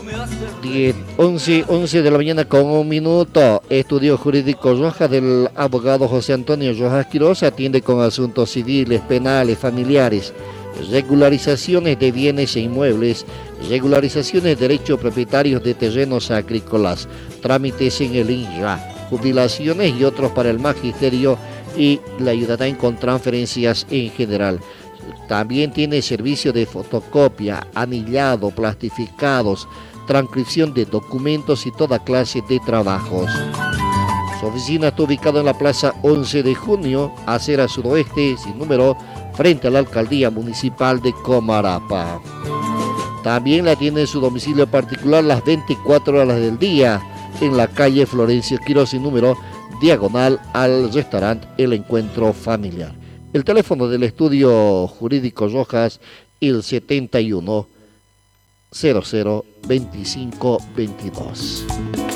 11 de la mañana con 1 minuto. Estudio Jurídico Rojas del abogado José Antonio Rojas Quiroz atiende con asuntos civiles, penales, familiares, regularizaciones de bienes e inmuebles, regularizaciones de derechos propietarios de terrenos agrícolas, trámites en el INRA, jubilaciones y otros para el magisterio y le ayudará con transferencias en general. También tiene servicio de fotocopia, anillado, plastificados, transcripción de documentos y toda clase de trabajos. Su oficina está ubicada en la plaza 11 de junio, acera suroeste, sin número, frente a la alcaldía municipal de Comarapa. También la tiene en su domicilio particular las 24 horas del día, en la calle Florencio Quiroz, sin número, diagonal al restaurante El Encuentro Familiar. El teléfono del estudio jurídico Rojas, el 71 00 25 22.